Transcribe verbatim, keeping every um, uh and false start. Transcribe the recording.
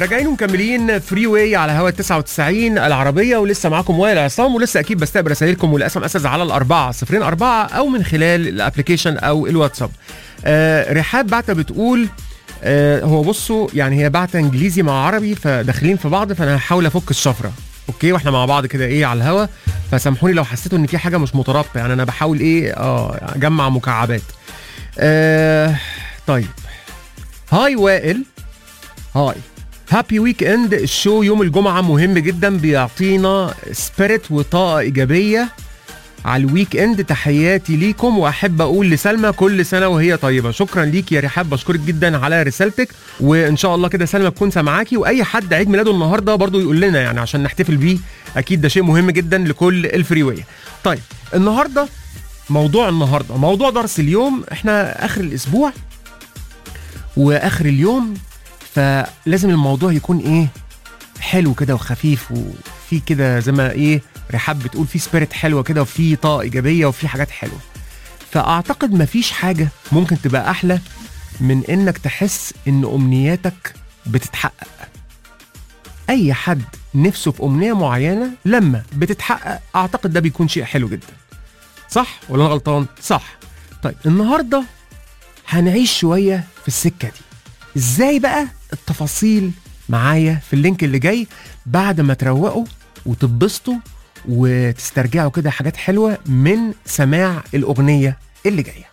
راجعين ومكملين فري واي على هوا تسعة وتسعين العربيه، ولسه معاكم وائل عصام، ولسه اكيد بستقبل رسائلكم والاس ام اس على الاربعه صفرين اربعه او من خلال الابلكيشن او الواتساب. آه رحاب بعتة بتقول آه هو بصوا يعني هي بعتة انجليزي مع عربي فداخلين في بعض، فانا هحاول افك الشفره اوكي واحنا مع بعض كده ايه على الهوا، فسامحوني لو حسيتوا ان في حاجه مش مترابطه، يعني انا بحاول ايه اه اجمع مكعبات. آه طيب هاي وائل، هاي هابي ويك اند. الشو يوم الجمعه مهم جدا، بيعطينا سبيريت وطاقه ايجابيه على الويك اند. تحياتي ليكم، واحب اقول لسلمى كل سنه وهي طيبه. شكرا ليك يا رحاب، بشكرك جدا على رسالتك، وان شاء الله كده سلمى تكون سامعاكي، واي حد عيد ميلاده النهارده برضو يقول لنا يعني عشان نحتفل بيه، اكيد ده شيء مهم جدا لكل الفريوية. طيب النهارده موضوع النهارده موضوع درس اليوم. احنا اخر الاسبوع واخر اليوم، فلازم الموضوع يكون ايه حلو كده وخفيف، وفي كده زي ما ايه رحاب بتقول في سبيريت حلوه كده، وفي طاقه ايجابيه، وفي حاجات حلوه. فاعتقد مفيش حاجه ممكن تبقى احلى من انك تحس ان امنياتك بتتحقق. اي حد نفسه في امنيه معينه لما بتتحقق اعتقد ده بيكون شيء حلو جدا، صح ولا انا غلطان؟ صح. طيب النهارده هنعيش شويه في السكه دي. ازاي بقى؟ التفاصيل معايا في اللينك اللي جاي بعد ما تروقوا وتبسطوا وتسترجعوا كده حاجات حلوة من سماع الأغنية اللي جاية.